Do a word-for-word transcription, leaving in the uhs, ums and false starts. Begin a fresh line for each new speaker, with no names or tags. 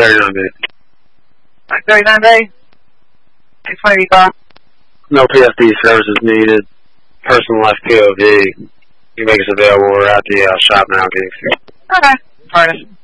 thirty-nine B.
thirty-nine B? six twenty call.
No P F D services needed. Person left P O V. You make us available. We're at the uh, shop now, Geeks.
Okay. Furnace.